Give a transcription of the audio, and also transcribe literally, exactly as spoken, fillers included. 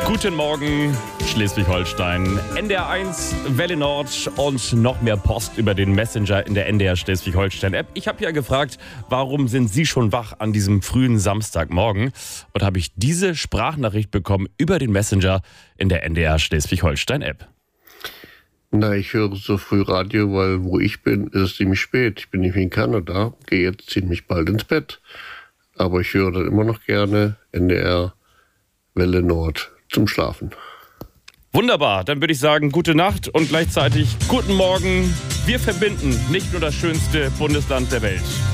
Guten Morgen, Schleswig-Holstein. N D R eins, Welle Nord und noch mehr Post über den Messenger in der N D R Schleswig-Holstein-App. Ich habe ja gefragt, warum sind Sie schon wach an diesem frühen Samstagmorgen? Und habe ich diese Sprachnachricht bekommen über den Messenger in der N D R Schleswig-Holstein-App. Na, ich höre so früh Radio, weil wo ich bin, ist es ziemlich spät. Ich bin nicht wie in Kanada, gehe jetzt ziemlich bald ins Bett. Aber ich höre dann immer noch gerne N D R Welle Nord zum Schlafen. Wunderbar, dann würde ich sagen, gute Nacht und gleichzeitig guten Morgen. Wir verbinden nicht nur das schönste Bundesland der Welt.